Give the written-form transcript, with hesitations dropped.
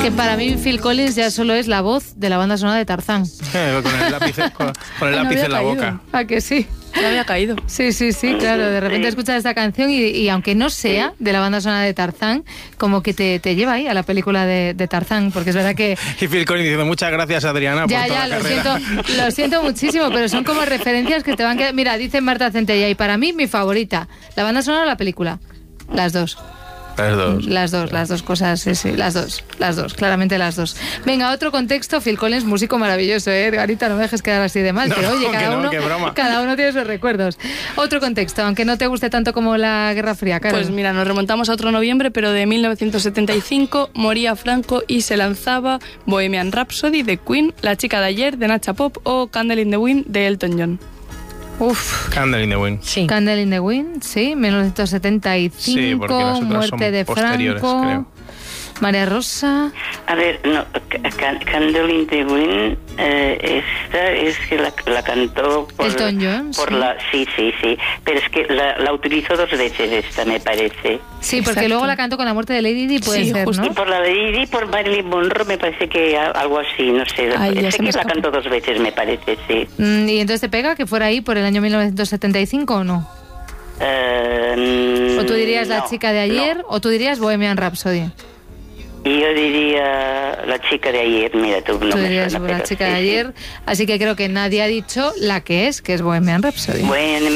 Que para mí Phil Collins ya solo es la voz de la banda sonora de Tarzán. Con el lápiz, con el lápiz en la boca. ¿A que sí? No había caído. Sí, claro. De repente escuchas esta canción y aunque no sea de la banda sonora de Tarzán, como que te lleva ahí a la película de Tarzán, porque es verdad que... Y Phil Collins diciendo, muchas gracias, Adriana, por toda la carrera. Lo siento muchísimo, pero son como referencias que te van quedando... Mira, dice Marta Centella, y para mí, mi favorita, ¿la banda sonora o la película? Las dos. Las dos cosas, sí, las dos, claramente las dos. Venga, otro contexto, Phil Collins, músico maravilloso, Edgarita, no me dejes quedar así de mal, pero oye, cada uno tiene sus recuerdos. Otro contexto, aunque no te guste tanto como la Guerra Fría, Carol. Pues mira, nos remontamos a otro noviembre, pero de 1975, moría Franco y se lanzaba Bohemian Rhapsody de Queen, La chica de ayer de Nacha Pop o Candle in the Wind de Elton John. Candle in the Wind. Sí. Candle in the Wind, sí, 1975, sí, porque las otras muerte son de Franco, creo. María Rosa. A ver, no, Candle in the Wind, esta es que la cantó por Elton John. Sí. Pero es que la utilizó 2 veces esta, me parece. Sí, porque Exacto. luego la cantó con la muerte de Lady Di, puede ser, justo. ¿no? Y por la de Lady Di, por Marilyn Monroe, me parece que algo así, no sé. Ay, que la cantó 2 veces, me parece, sí. ¿Y entonces te pega que fuera ahí por el año 1975 o no? ¿O tú dirías no, La chica de ayer o tú dirías Bohemian Rhapsody? Y yo diría La chica de ayer, mira, tú no Tú me dirías suena, La pero chica sí, de ayer, así que creo que nadie ha dicho la que es Bohemian Rhapsody.